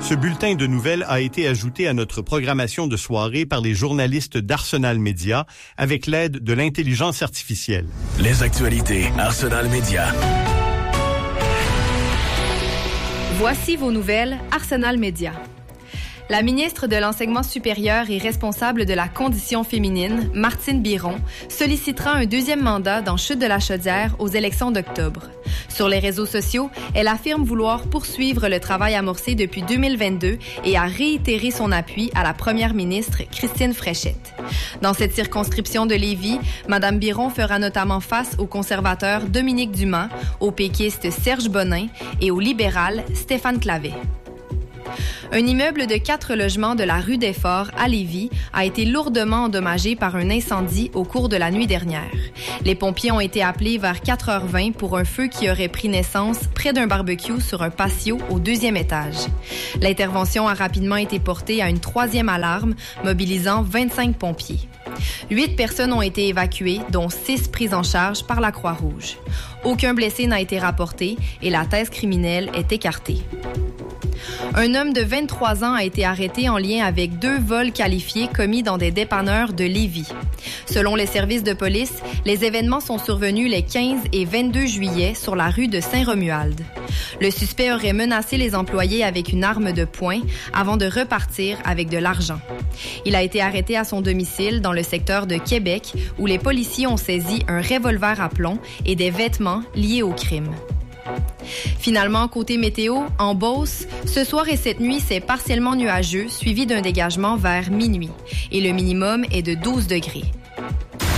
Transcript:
Ce bulletin de nouvelles a été ajouté à notre programmation de soirée par les journalistes d'Arsenal Média avec l'aide de l'intelligence artificielle. Les actualités Arsenal Média. Voici vos nouvelles Arsenal Média. La ministre de l'Enseignement supérieur et responsable de la condition féminine, Martine Biron, sollicitera un deuxième mandat dans Chutes-de-la-Chaudière aux élections d'octobre. Sur les réseaux sociaux, elle affirme vouloir poursuivre le travail amorcé depuis 2022 et a réitéré son appui à la première ministre Christine Fréchette. Dans cette circonscription de Lévis, Mme Biron fera notamment face au conservateur Dominique Dumas, au péquiste Serge Bonin et au libéral Stéphane Clavet. Un immeuble de 4 logements de la rue des Forts à Lévis a été lourdement endommagé par un incendie au cours de la nuit dernière. Les pompiers ont été appelés vers 4h20 pour un feu qui aurait pris naissance près d'un barbecue sur un patio au 2e étage. L'intervention a rapidement été portée à une 3e alarme, mobilisant 25 pompiers. 8 personnes ont été évacuées, dont 6 prises en charge par la Croix-Rouge. Aucun blessé n'a été rapporté et la thèse criminelle est écartée. Un homme de 23 ans a été arrêté en lien avec 2 vols qualifiés commis dans des dépanneurs de Lévis. Selon les services de police, les événements sont survenus les 15 et 22 juillet sur la rue de Saint-Romuald. Le suspect aurait menacé les employés avec une arme de poing avant de repartir avec de l'argent. Il a été arrêté à son domicile dans le secteur de Québec où les policiers ont saisi un revolver à plomb et des vêtements liés au crime. Finalement, côté météo, en Beauce, ce soir et cette nuit, c'est partiellement nuageux, suivi d'un dégagement vers minuit. Et le minimum est de 12 degrés.